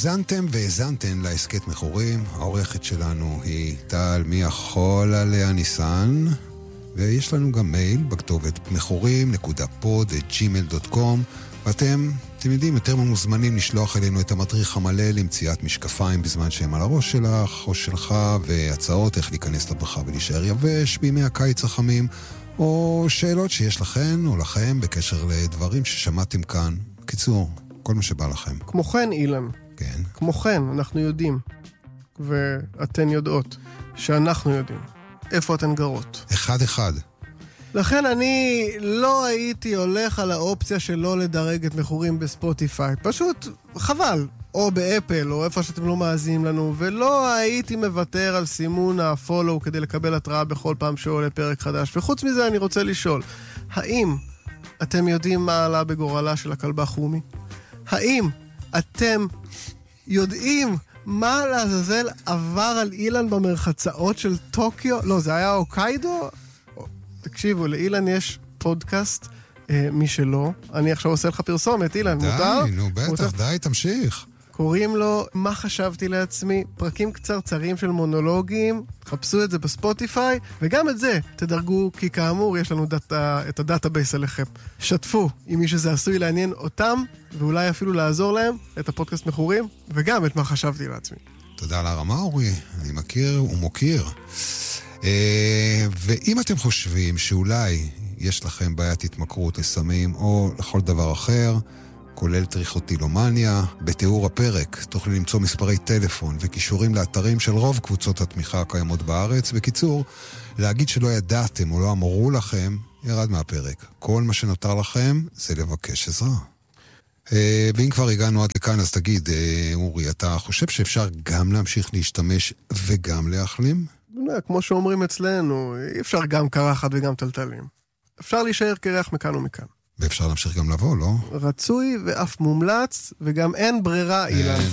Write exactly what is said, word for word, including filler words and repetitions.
האזנתם והאזנתן להסכת מכורים. העורכת שלנו היא טל מי יכול עליה ניסן, ויש לנו גם מייל בכתובת מכורים נקודה פוד את ג'ימייל דוט קום, ואתם, אתם יודעים, יותר מוזמנים לשלוח אלינו את המדריך המלא למציאת משקפיים בזמן שהם על הראש שלך או שלך, והצעות איך להיכנס לבריכה ולהישאר יבש בימי הקיץ החמים, או שאלות שיש לכן או לכם בקשר לדברים ששמעתם כאן. בקיצור, כל מה שבא לכם. כמו כן, אילן. כן. כמו כן, אנחנו יודעים, ואתן יודעות, שאנחנו יודעים, איפה אתן גרות. אחד אחד. לכן אני לא הייתי הולך על האופציה שלא לדרג את מכורים בספוטיפיי. פשוט חבל. או באפל, או איפה שאתם לא מאזינים לנו, ולא הייתי מוותר על סימון הפולו כדי לקבל התראה בכל פעם שעולה פרק חדש. וחוץ מזה אני רוצה לשאול, האם אתם יודעים מה עלה בגורלה של הכלבה חומי? האם אתם יודעים מה לעזאזל עבר על אילן במרחצאות של טוקיו? לא, זה היה אוקיידו? תקשיבו, לאילן יש פודקאסט אה, משלו. אני עכשיו עושה לך פרסומת, אילן, די, מותר? די, נו בטח, מותר? די, תמשיך. קוראים לו מה חשבתי לעצמי, פרקים קצרצרים של מונולוגים, חפשו את זה בספוטיפיי, וגם את זה תדרגו, כי כאמור יש לנו דאטה, את הדאטאבייס עליכם. שתפו עם מי שזה עשוי לעניין אותם, ואולי אפילו לעזור להם, את הפודקאסט מכורים, וגם את מה חשבתי לעצמי. תודה על הרמה, אורי, אני מכיר ומוקיר. ואם אתם חושבים שאולי יש לכם בעיית התמכרות לסמים או לכל דבר אחר, כולל טריכוטילומניה, בתיאור הפרק תוכלו למצוא מספרי טלפון וקישורים לאתרים של רוב קבוצות התמיכה הקיימות בארץ. בקיצור, להגיד שלא ידעתם או לא אמרו לכם, ירד מהפרק. כל מה שנותר לכם זה לבקש עזרה. ואם כבר הגענו עד לכאן, אז תגיד, אורי, אתה חושב שאפשר גם להמשיך להשתמש וגם להחלים? כמו שאומרים אצלנו, אי אפשר גם קרחת וגם טלטלים. אפשר להישאר קרח מכאן ומכאן. ואפשר להמשיך גם לבוא, לא? רצוי ואף מומלץ, וגם אין ברירה, אילן.